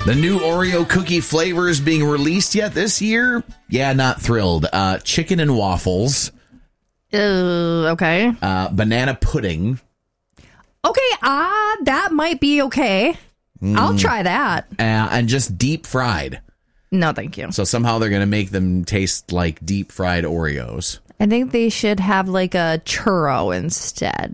The new Oreo cookie flavors being released yet this year? Yeah, not thrilled. Chicken and waffles. Okay. Banana pudding. Okay, that might be okay. I'll try that. And just deep fried. No, thank you. So somehow they're going to make them taste like deep fried Oreos. I think they should have like a churro instead.